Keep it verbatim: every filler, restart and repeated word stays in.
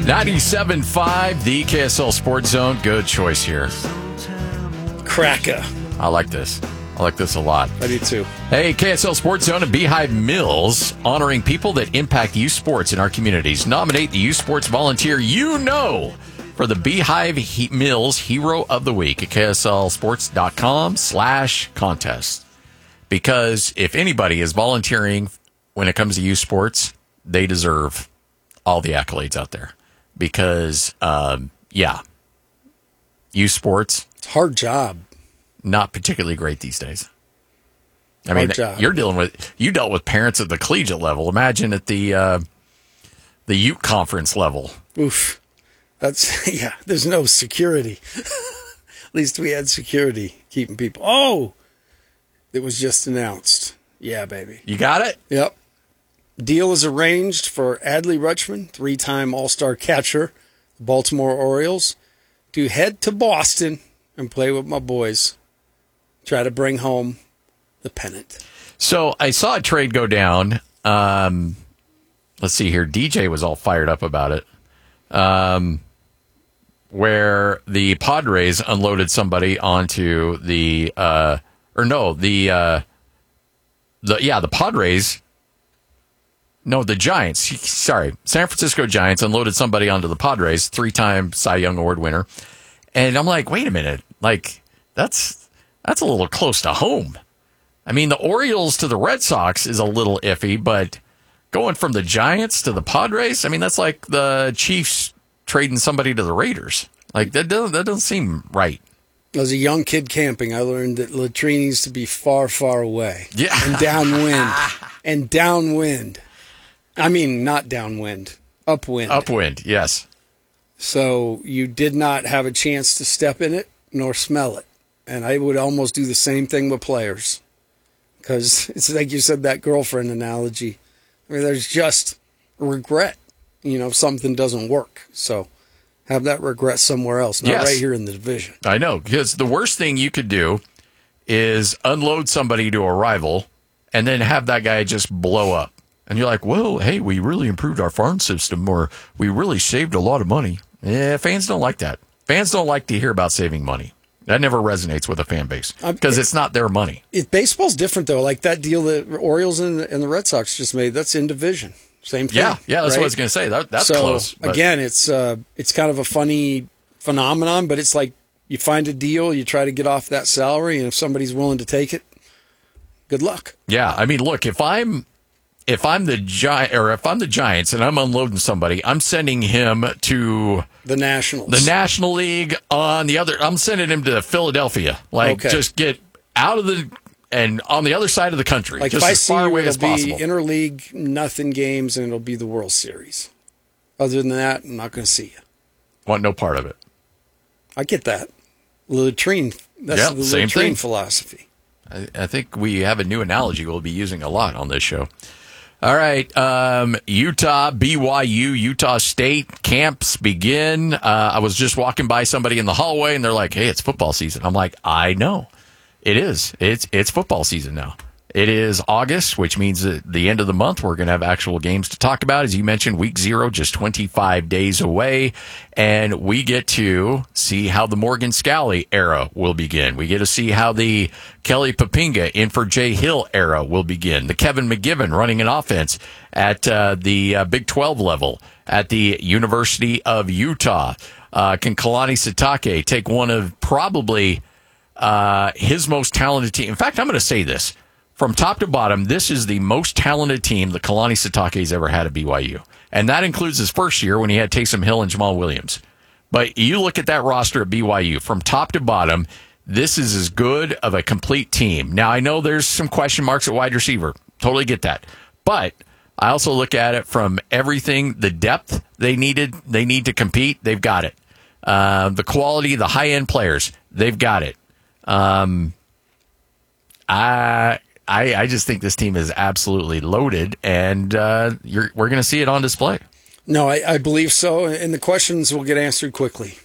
ninety-seven point five, the K S L Sports Zone. Good choice here. Cracker. I like this. I like this a lot. I do too. Hey, K S L Sports Zone and Beehive Mills, honoring people that impact youth sports in our communities. Nominate the youth sports volunteer you know for the Beehive he- Mills Hero of the Week at kslsports.com slash contest. Because if anybody is volunteering when it comes to youth sports, they deserve all the accolades out there. Because, um, yeah, youth sports. It's a hard job. Not particularly great these days. I Hard mean, job. you're dealing with, you dealt with parents at the collegiate level. Imagine at the, uh, the Ute conference level. Oof. That's, yeah, there's no security. At least we had security keeping people. Oh, it was just announced. Yeah, baby. You got it? Yep. Deal is arranged for Adley Rutschman, three-time All-Star catcher, Baltimore Orioles, to head to Boston and play with my boys. Try to bring home the pennant. So I saw a trade go down. Um, let's see here. D J was all fired up about it. Um, where the Padres unloaded somebody onto the, uh, or no, the, uh, the, yeah, the Padres, no, the Giants, sorry, San Francisco Giants unloaded somebody onto the Padres, three-time Cy Young Award winner. And I'm like, wait a minute, like, that's, that's a little close to home. I mean, the Orioles to the Red Sox is a little iffy, but going from the Giants to the Padres, I mean, that's like the Chiefs trading somebody to the Raiders. Like, that doesn't, that doesn't seem right. As a young kid camping, I learned that latrine needs to be far, far away. Yeah. And downwind. and downwind. I mean, not downwind. Upwind. Upwind, yes. So you did not have a chance to step in it nor smell it. And I would almost do the same thing with players. Because it's like you said, that girlfriend analogy. I mean, there's just regret, you know, if something doesn't work. So have that regret somewhere else, not Yes. right here in the division. I know, because the worst thing you could do is unload somebody to a rival and then have that guy just blow up. And you're like, well, hey, we really improved our farm system, or we really saved a lot of money. Yeah, fans don't like that. Fans don't like to hear about saving money. That never resonates with a fan base because it's not their money. It, baseball's different, though. Like that deal that Orioles and the, and the Red Sox just made, that's in division. Same thing. Yeah, yeah, that's right? what I was going to say. That, that's so, close. But. Again, it's uh, it's kind of a funny phenomenon, but it's like you find a deal, you try to get off that salary, and if somebody's willing to take it, good luck. Yeah, I mean, look, if I'm if I'm the Gi- or if I'm the Giants and I'm unloading somebody, I'm sending him to the Nationals, the National League. On the other, I'm sending him to Philadelphia. Like, okay. Just get out of the and on the other side of the country, like just if I as see far you, away it'll as be possible. interleague nothing games, and it'll be the World Series. Other than that, I'm not going to see you. Want no part of it. I get that. Latrine. That's Yeah, the same latrine thing. philosophy. I, I think we have a new analogy we'll be using a lot on this show. All right, um, Utah, B Y U, Utah State camps begin. Uh, I was just walking by somebody in the hallway, and they're like, "Hey, it's football season." I'm like, "I know, it is. It's it's football season now. It is August, which means at the end of the month we're going to have actual games to talk about. As you mentioned, week zero, just twenty-five days away, and we get to see how the Morgan Scalley era will begin. We get to see how the Kelly Papinga in for Jay Hill era will begin. The Kevin McGivern running an offense at uh, the uh, Big twelve level at the University of Utah. Uh, can Kalani Sitake take one of probably uh, his most talented team? In fact, I'm going to say this. From top to bottom, this is the most talented team that Kalani Sitake's ever had at B Y U. And that includes his first year when he had Taysom Hill and Jamal Williams. But you look at that roster at B Y U, from top to bottom, this is as good of a complete team. Now, I know there's some question marks at wide receiver. Totally get that. But I also look at it from everything, the depth they needed, they need to compete, they've got it. Uh, the quality, the high-end players, they've got it. Um, I... I, I just think this team is absolutely loaded, and uh, you're, we're going to see it on display. No, I, I believe so, and the questions will get answered quickly.